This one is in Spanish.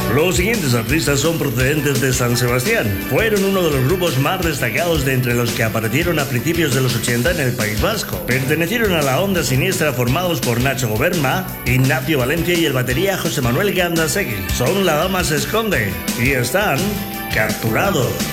Los siguientes artistas son procedentes de San Sebastián. Fueron uno de los grupos más destacados de entre los que aparecieron a principios de los 80 en el País Vasco. Pertenecieron a la Onda Siniestra formados por Nacho Goberma, Ignacio Valencia y el batería José Manuel Gandasegui. Son La Dama se esconde y están capturados.